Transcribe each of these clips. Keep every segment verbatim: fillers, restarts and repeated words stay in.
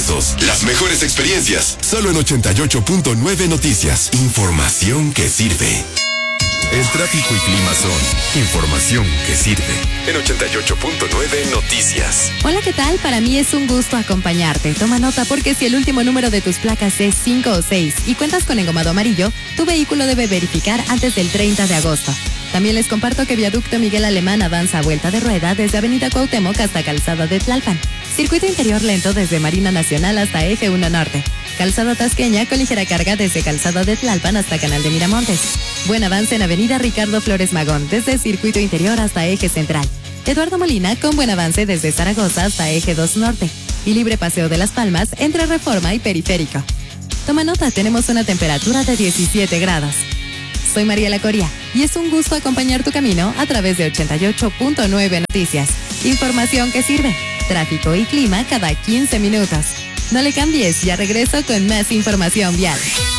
gustos, las mejores experiencias. Solo en ochenta y ocho punto nueve Noticias. Información que sirve. El tráfico y clima son información que sirve. En ochenta y ocho punto nueve Noticias. Hola, ¿qué tal? Para mí es un gusto acompañarte. Toma nota porque si el último número de tus placas es cinco o seis y cuentas con engomado amarillo, tu vehículo debe verificar antes del treinta de agosto. También les comparto que Viaducto Miguel Alemán avanza a vuelta de rueda desde Avenida Cuauhtémoc hasta Calzada de Tlalpan. Circuito interior lento desde Marina Nacional hasta Eje uno Norte. Calzada Tasqueña con ligera carga desde Calzada de Tlalpan hasta Canal de Miramontes. Buen avance en Avenida Ricardo Flores Magón desde Circuito Interior hasta Eje Central. Eduardo Molina con buen avance desde Zaragoza hasta Eje dos Norte. Y libre paseo de Las Palmas entre Reforma y Periférico. Toma nota, tenemos una temperatura de diecisiete grados. Soy Mariela Coria y es un gusto acompañar tu camino a través de ochenta y ocho punto nueve Noticias. Información que sirve. Tráfico y clima cada quince minutos. No le cambies, ya regreso con más información vial.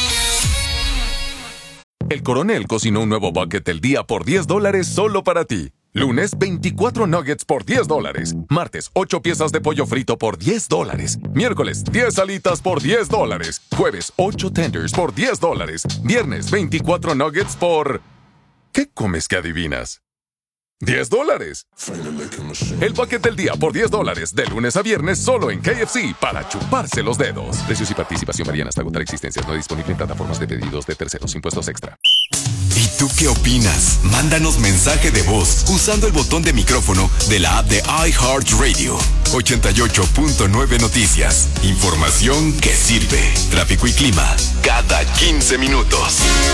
El Coronel cocinó un nuevo bucket del día por diez dólares solo para ti. Lunes, veinticuatro nuggets por diez dólares. Martes, ocho piezas de pollo frito por diez dólares. Miércoles, diez alitas por diez dólares. Jueves, ocho tenders por diez dólares. Viernes, veinticuatro nuggets por... ¿Qué comes que adivinas? diez dólares. El bucket del día por diez dólares, de lunes a viernes solo en K F C para chuparse los dedos. Precios y participación varían hasta agotar existencias. No disponible en plataformas de pedidos de terceros. Impuestos extra. ¿Y tú qué opinas? Mándanos mensaje de voz usando el botón de micrófono de la app de iHeartRadio. ochenta y ocho punto nueve Noticias. Información que sirve. Tráfico y clima cada quince minutos.